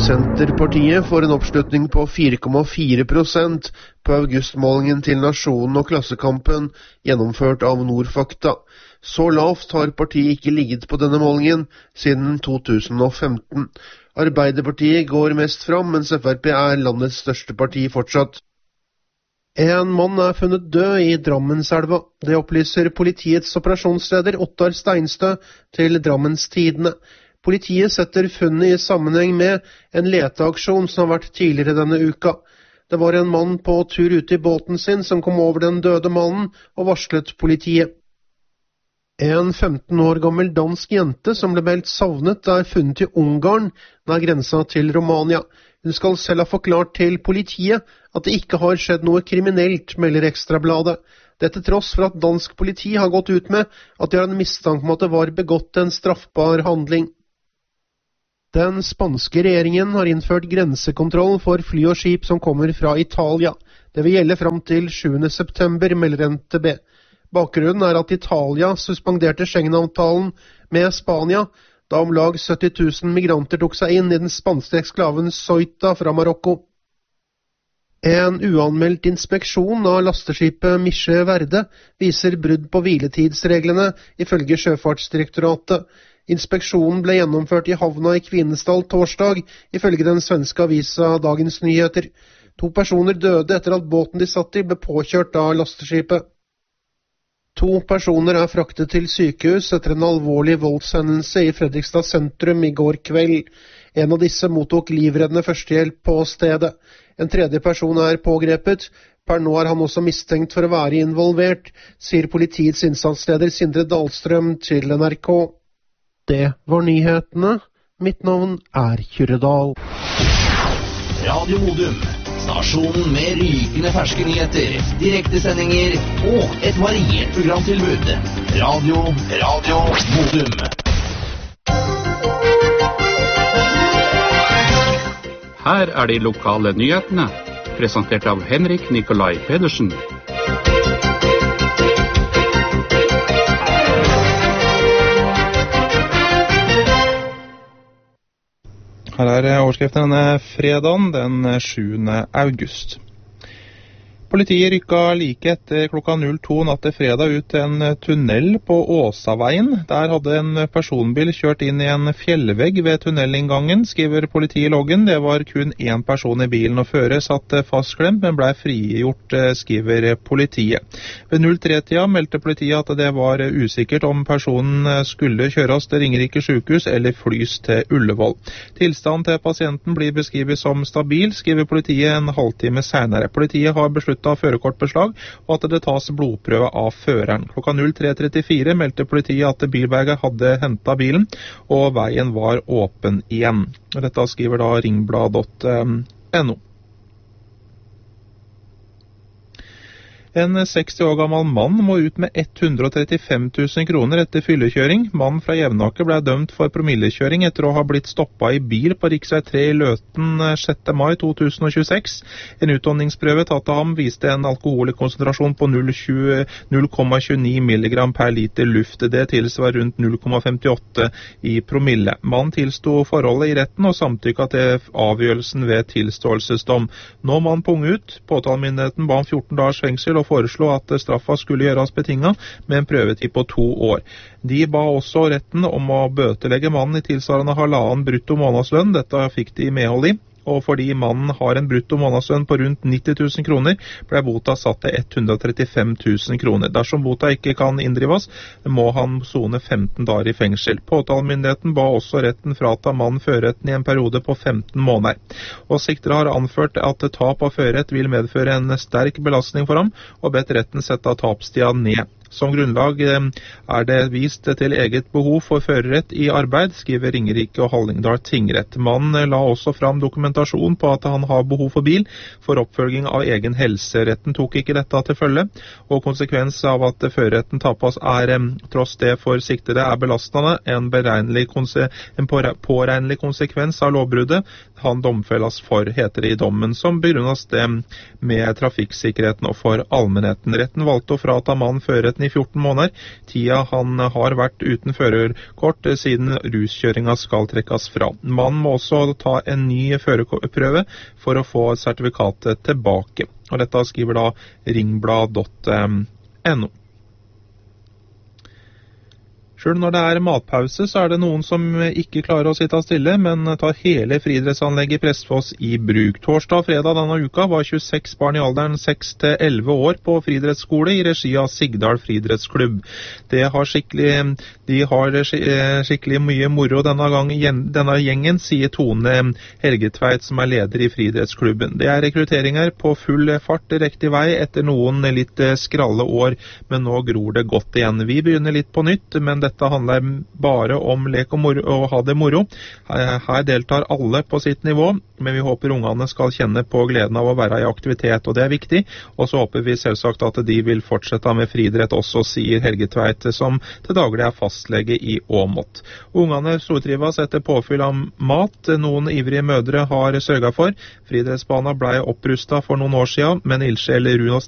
Senterpartiet får en oppslutning på 4,4% på augustmålingen til Nasjonen og Klassekampen, gjennomført av Nordfakta. Så lavt har partiet ikke ligget på denne målingen siden 2015. Arbeiderpartiet går mest fram, mens Frp er landets største parti fortsatt. En mann er funnet død i Drammenselva. Det opplyser politiets operasjonsleder Ottar Steinstø til Drammens Tidende. Politiet setter funnet i sammenheng med en leteaksjon som har vært tidligere denne uka. Det var en mann på tur ute i båten sin som kom over den døde mannen og varslet politiet. En 15 år gammel dansk jente som ble meldt savnet er funnet i Ungarn, nær grensa til Romania. Hun skal selv ha forklart til politiet at det ikke har skjedd noe kriminelt, melder Ekstrabladet. Dette tross for at dansk politi har gått ut med at de har en mistanke om at det var begått en straffbar handling. Den spanske regjeringen har innført grensekontroll for fly og skip som kommer fra Italia. Det vil gjelde fram til 7. september, melder NTB. Bakgrunnen er at Italia suspenderte Schengen-avtalen med Spania, da om lag 70 000 migranter tok seg inn i den spanske eksklaven Ceuta fra Marokko. En uanmeldt inspeksjon av lasteskipet Miche Verde viser brudd på hviletidsreglene, ifølge Sjøfartsdirektoratet. Inspeksjonen ble gjennomført i havna i Kvinesdal torsdag, ifølge den svenske avisa Dagens Nyheter. 2 personer døde etter at båten de satt i ble påkjørt av lasteskipet. 2 personer er fraktet til sykehus etter en alvorlig voldshendelse i Fredrikstad sentrum i går kveld. En av disse mottok livreddende førstehjelp på stedet. En 3. person er pågrepet. Per nå er han også mistenkt for å være involvert, sier politiets innsatsleder Sindre Dahlstrøm til NRK. Det var nyhetene. Mitt navn er Kyrredal. Radio Modum, stasjonen med rykende ferske nyheter, direktesendinger og et variert programtilbud. Radio Modum. Her er de lokale nyhetene, presentert av Henrik Nikolai Pedersen. Her er overskriften denne fredagen, den 7. august. Politiet rykket like etter klokka 02 natt til fredag ut en tunnel på Åsaveien. Der hadde en personbil kjørt inn i en fjellvegg ved tunnelinngangen, skriver politiet i loggen. Det var kun 1 person i bilen, og fører satt fastklemt, men ble frigjort, skriver politiet. Ved 03-tida meldte politiet at det var usikkert om personen skulle kjøres til Ringerike sykehus eller flys til Ullevål. Tilstanden til pasienten blir beskrevet som stabil, skriver politiet en halvtime senere. Politiet har besluttet av førerkortbeslag, og at det tas blodprøve av føreren. Klokka 03.34 meldte politiet at bilberger hadde hentet bilen, og veien var åpen igjen. Dette skriver da ringblad.no. En 60 år gammel mann må ut med 135 000 kroner etter fyllekjøring. Mannen fra Jevnaker ble dømt for promillekjøring etter å ha blitt stoppet i bil på rv. 3 i Løten 6. mai 2026. En utåndingsprøve tatt av ham viste en alkoholkonsentrasjon på 0,29 milligram per liter luft. Det tilsvarer rundt 0,58 i promille. Mannen tilsto forholdet i retten og samtykket til avgjørelsen ved tilståelsesdom. Nå må han punge ut. Påtalemyndigheten ba om 14 dagers fengsel og foreslo at straffa skulle gjøres betinget med en prøvetid på 2 år. De ba også retten om å bøtelegge mannen i tilsvarende 1,5 brutto månedslønn. Dette fikk de medhold i. Og fordi mannen har en brutto månedslønn på rundt 90 000 kroner, ble bota satt til 135 000 kroner. Dersom bota ikke kan inndrives, må han sone 15 dager i fengsel. Påtalemyndigheten ba også retten frata mannen førerretten i en periode på 15 måneder. Og siktere har anført at tap av førerrett vil medføre en sterk belastning for ham, og bedt retten sette tapstida ned. Som grunnlag er det vist til eget behov for førerrett i arbeid, skriver Ringerike og Hallingdal tingrett. Mannen la også fram dokumentasjon på at han har behov for bil for oppfølging av egen helse. Retten tok ikke dette til følge, og konsekvens av at førerretten tapes er, tross det for siktede, er belastende, en påregnelig konsekvens av lovbruddet han domfelles for, heter det i dommen, som begrunnes det med trafikksikkerheten og for allmennheten. Retten valgte å frata mannen førerretten i 14 måneder, tida han har vært uten førerkort siden ruskjøringa skal trekkes fra. Mannen må også ta en ny førerprøve for å få sertifikatet tilbake. Og dette skriver da ringblad.no. Selv når det er matpause, så er det noen som ikke klarer å sitte stille, men tar hele friidrettsanlegget i Prestfoss i bruk. Torsdag og fredag denne uka var 26 barn i alderen 6 til 11 år på friidrettsskole i regi av Sigdal friidrettsklubb. De har skikkelig mye moro denne gjengen, sier Tone Helgetveit, som er leder i friidrettsklubben. Det er rekruteringer på full fart riktig vei etter noen litt skralle år, men nå gror det godt igjen. Vi begynner litt på nytt, men dette handler bare om lek og moro, og ha det moro. Her deltar alle på sitt nivå, men vi håper ungene skal kjenne på gleden av å være i aktivitet, og det er viktig. Og så håper vi selvsagt at de vil fortsette med friidrett også, sier Helgetveit, som til daglig er fastlege i Åmot. Ungene stortrives etter påfyll av mat, noen ivrige mødre har sørget for. Friidrettsbanen ble opprustet for noen år siden, men ildsjel Runas